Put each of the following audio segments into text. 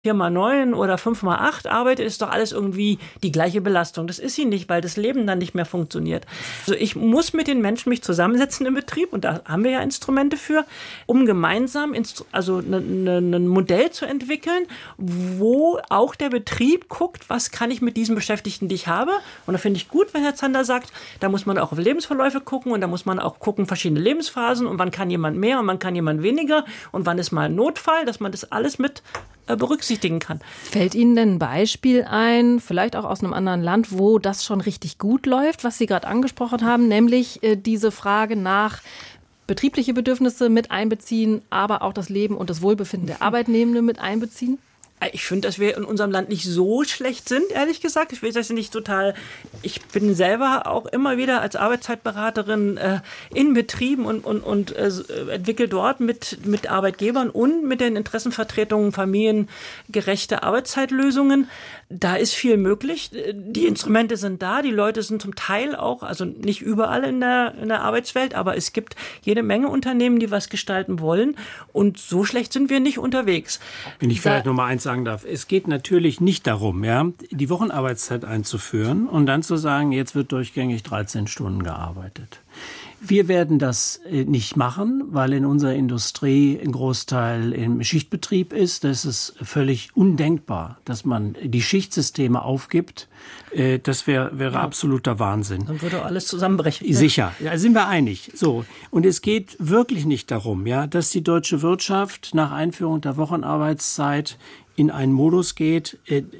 4x9 oder 5x8 arbeitet, ist doch alles irgendwie die gleiche Belastung. Das ist sie nicht, weil das Leben dann nicht mehr funktioniert. Also ich muss mit den Menschen mich zusammensetzen im Betrieb, und da haben wir ja Instrumente für, um gemeinsam ein Modell zu entwickeln, wo auch der Betrieb guckt, was kann ich mit diesen Beschäftigten, die ich habe. Und da finde ich gut, wenn Herr Zander sagt, da muss man auch auf Lebensverläufe gucken, und da muss man auch gucken, verschiedene Lebensphasen, und wann kann jemand mehr und wann kann jemand weniger und wann ist mal ein Notfall, dass man das alles mit berücksichtigen kann. Fällt Ihnen denn ein Beispiel ein, vielleicht auch aus einem anderen Land, wo das schon richtig gut läuft, was Sie gerade angesprochen haben, nämlich diese Frage nach betriebliche Bedürfnisse mit einbeziehen, aber auch das Leben und das Wohlbefinden der Arbeitnehmenden mit einbeziehen? Ich finde, dass wir in unserem Land nicht so schlecht sind, ehrlich gesagt. Ich will das nicht total. Ich bin selber auch immer wieder als Arbeitszeitberaterin in Betrieben und entwickle dort mit Arbeitgebern und mit den Interessenvertretungen familiengerechte Arbeitszeitlösungen. Da ist viel möglich. Die Instrumente sind da. Die Leute sind zum Teil auch, also nicht überall in der Arbeitswelt, aber es gibt jede Menge Unternehmen, die was gestalten wollen. Und so schlecht sind wir nicht unterwegs. Wenn ich vielleicht noch mal eins sagen darf. Es geht natürlich nicht darum, die Wochenarbeitszeit einzuführen und dann zu sagen, jetzt wird durchgängig 13 Stunden gearbeitet. Wir werden das nicht machen, weil in unserer Industrie ein Großteil im Schichtbetrieb ist. Das ist völlig undenkbar, dass man die Schichtsysteme aufgibt. Das wäre absoluter Wahnsinn. Dann würde alles zusammenbrechen. Sicher, da sind wir einig. So. Und es geht wirklich nicht darum, dass die deutsche Wirtschaft nach Einführung der Wochenarbeitszeit in einen Modus geht,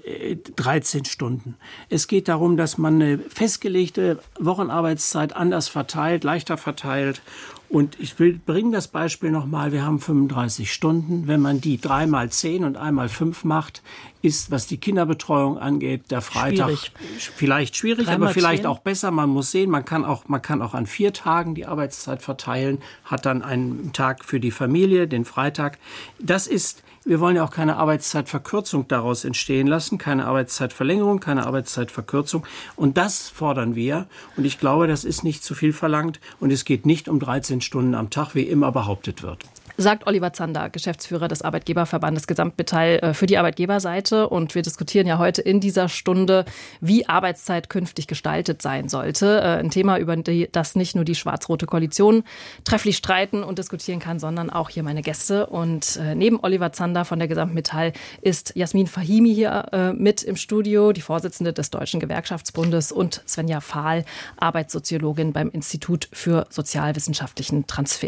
13 Stunden. Es geht darum, dass man eine festgelegte Wochenarbeitszeit anders verteilt, leichter verteilt. Und ich bringe das Beispiel nochmal, wir haben 35 Stunden. Wenn man die 3x10 und 1x5 macht, ist, was die Kinderbetreuung angeht, der Freitag vielleicht schwierig, aber vielleicht auch besser. Man muss sehen, man kann auch an 4 Tagen die Arbeitszeit verteilen, hat dann einen Tag für die Familie, den Freitag. Wir wollen ja auch keine Arbeitszeitverkürzung daraus entstehen lassen, keine Arbeitszeitverlängerung, keine Arbeitszeitverkürzung. Und das fordern wir. Und ich glaube, das ist nicht zu viel verlangt. Und es geht nicht um 13 Stunden am Tag, wie immer behauptet wird. Sagt Oliver Zander, Geschäftsführer des Arbeitgeberverbandes Gesamtmetall für die Arbeitgeberseite. Und wir diskutieren ja heute in dieser Stunde, wie Arbeitszeit künftig gestaltet sein sollte. Ein Thema, über das nicht nur die schwarz-rote Koalition trefflich streiten und diskutieren kann, sondern auch hier meine Gäste. Und neben Oliver Zander von der Gesamtmetall ist Jasmin Fahimi hier mit im Studio, die Vorsitzende des Deutschen Gewerkschaftsbundes, und Svenja Fahl, Arbeitssoziologin beim Institut für sozialwissenschaftlichen Transfer.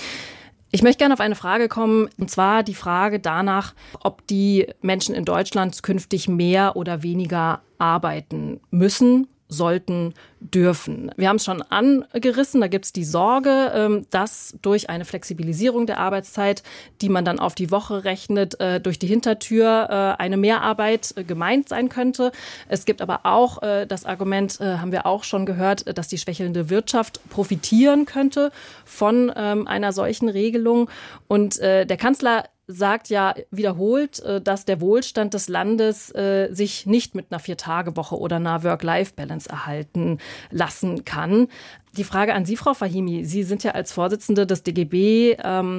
Ich möchte gerne auf eine Frage kommen, und zwar die Frage danach, ob die Menschen in Deutschland künftig mehr oder weniger arbeiten müssen, sollten, dürfen. Wir haben es schon angerissen, da gibt es die Sorge, dass durch eine Flexibilisierung der Arbeitszeit, die man dann auf die Woche rechnet, durch die Hintertür eine Mehrarbeit gemeint sein könnte. Es gibt aber auch das Argument, haben wir auch schon gehört, dass die schwächelnde Wirtschaft profitieren könnte von einer solchen Regelung. Und der Kanzler sagt ja wiederholt, dass der Wohlstand des Landes sich nicht mit einer 4-Tage-Woche oder einer Work-Life-Balance erhalten lassen kann. Die Frage an Sie, Frau Fahimi. Sie sind ja als Vorsitzende des DGB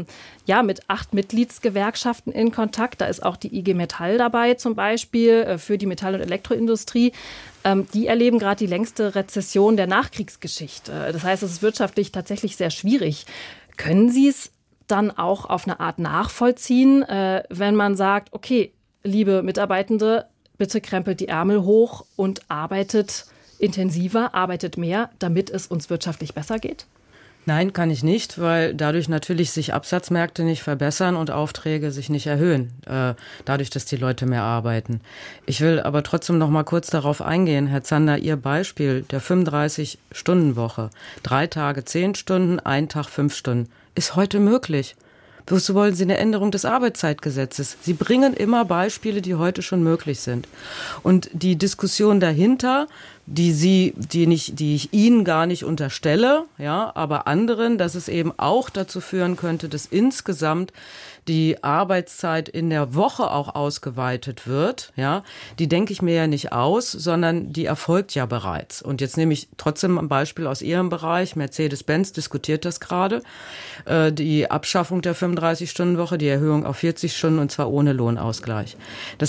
mit 8 Mitgliedsgewerkschaften in Kontakt. Da ist auch die IG Metall dabei zum Beispiel für die Metall- und Elektroindustrie. Die erleben gerade die längste Rezession der Nachkriegsgeschichte. Das heißt, es ist wirtschaftlich tatsächlich sehr schwierig. Können Sie es dann auch auf eine Art nachvollziehen, wenn man sagt, okay, liebe Mitarbeitende, bitte krempelt die Ärmel hoch und arbeitet intensiver, arbeitet mehr, damit es uns wirtschaftlich besser geht? Nein, kann ich nicht, weil dadurch natürlich sich Absatzmärkte nicht verbessern und Aufträge sich nicht erhöhen, dadurch, dass die Leute mehr arbeiten. Ich will aber trotzdem noch mal kurz darauf eingehen, Herr Zander, Ihr Beispiel der 35-Stunden-Woche, 3 Tage 10 Stunden, 1 Tag 5 Stunden, ist heute möglich. Wozu wollen Sie eine Änderung des Arbeitszeitgesetzes? Sie bringen immer Beispiele, die heute schon möglich sind. Und die Diskussion dahinter, die ich Ihnen gar nicht unterstelle, aber anderen, dass es eben auch dazu führen könnte, dass insgesamt die Arbeitszeit in der Woche auch ausgeweitet wird, ja, die denke ich mir ja nicht aus, sondern die erfolgt ja bereits. Und jetzt nehme ich trotzdem ein Beispiel aus Ihrem Bereich. Mercedes-Benz diskutiert das gerade. Die Abschaffung der 35-Stunden-Woche, die Erhöhung auf 40 Stunden und zwar ohne Lohnausgleich. Das